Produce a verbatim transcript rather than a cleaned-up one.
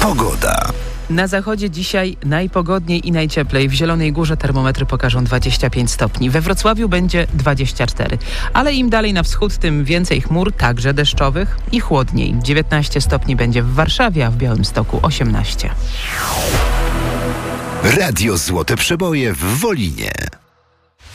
Pogoda. Na zachodzie dzisiaj najpogodniej i najcieplej. W Zielonej Górze termometry pokażą dwadzieścia pięć stopni. We Wrocławiu będzie dwadzieścia cztery. Ale im dalej na wschód, tym więcej chmur, także deszczowych i chłodniej. dziewiętnaście stopni będzie w Warszawie, a w Białymstoku osiemnaście. Radio Złote Przeboje w Wolinie.